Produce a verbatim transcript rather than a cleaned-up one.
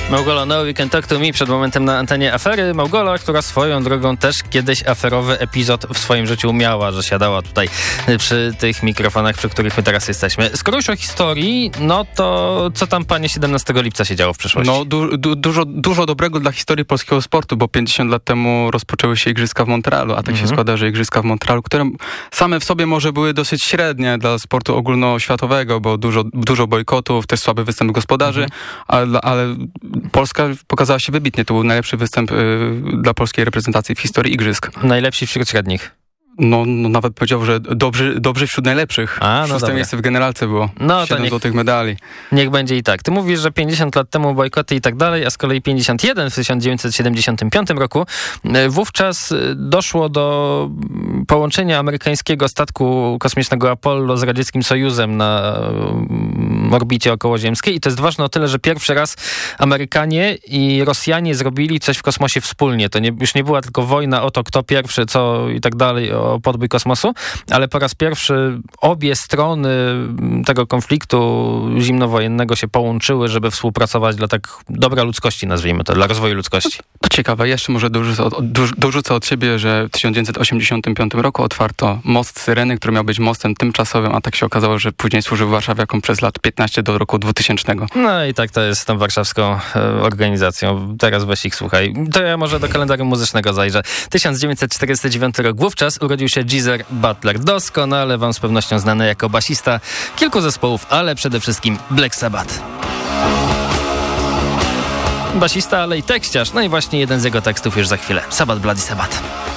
Małgola, no you can talk to me przed momentem na antenie Afery. Małgola, która swoją drogą też kiedyś aferowy epizod w swoim życiu miała, że siadała tutaj przy tych mikrofonach, przy których my teraz jesteśmy. Skoro już o historii, no to co tam, panie, siedemnastego lipca się działo w przeszłości? No du- du- dużo, dużo dobrego dla historii polskiego sportu, bo pięćdziesiąt lat temu rozpoczęły się Igrzyska w Montrealu, a tak mhm. się składa, że Igrzyska w Montrealu, które same w sobie może były dosyć średnie dla sportu ogólnoświatowego, bo dużo, dużo bojkotów, też słaby występ gospodarzy, mhm. ale, ale Polska pokazała się wybitnie. To był najlepszy występ y, dla polskiej reprezentacji w historii Igrzysk. Najlepsi wśród średnich. No, no nawet powiedział, że dobrzy, dobrzy wśród najlepszych. A, no Szóste dobra. miejsce w generalce było. No, Siedem niech, złotych medali. Niech będzie i tak. Ty mówisz, że pięćdziesiąt lat temu bojkoty i tak dalej, a z kolei pięćdziesiąt jeden w tysiąc dziewięćset siedemdziesiątym piątym roku. Wówczas doszło do połączenia amerykańskiego statku kosmicznego Apollo z radzieckim Sojuzem na orbicie okołoziemskiej. I to jest ważne o tyle, że pierwszy raz Amerykanie i Rosjanie zrobili coś w kosmosie wspólnie. To nie, już nie była tylko wojna o to, kto pierwszy, co i tak dalej, o podbój kosmosu, ale po raz pierwszy obie strony tego konfliktu zimnowojennego się połączyły, żeby współpracować dla tak dobra ludzkości, nazwijmy to, dla rozwoju ludzkości. To ciekawe, jeszcze może dorzucę od, dorzucę od siebie, że w tysiąc dziewięćset osiemdziesiątym piątym roku otwarto most Syreny, który miał być mostem tymczasowym, a tak się okazało, że później służył warszawiakom przez lat piętnaście do roku dwutysięcznego. No i tak to jest z tą warszawską e, organizacją. Teraz weź ich słuchaj. To ja może do kalendarium muzycznego zajrzę. tysiąc dziewięćset czterdziesty dziewiąty rok. Wówczas urodził się Geezer Butler. Doskonale wam z pewnością znany jako basista kilku zespołów, ale przede wszystkim Black Sabbath. Basista, ale i tekściarz. No i właśnie jeden z jego tekstów już za chwilę. Sabbath Bloody Sabbath.